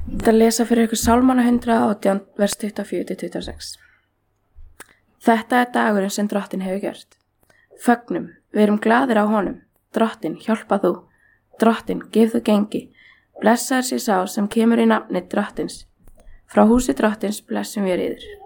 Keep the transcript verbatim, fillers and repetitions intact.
Þetta lesa fyrir ykkur Sálmana hundrað og átján, vers tuttugu og fjögur til tuttugu og sex. Þetta er dagurinn sem Drottinn hefur gjört. Fögnum, við erum glaðir á honum. Drottinn, hjálpa þú. Drottinn, gef þú gengi. Blessaður sé sá sem kemur í nafni Drottins. Frá húsi Drottins blessum við yður.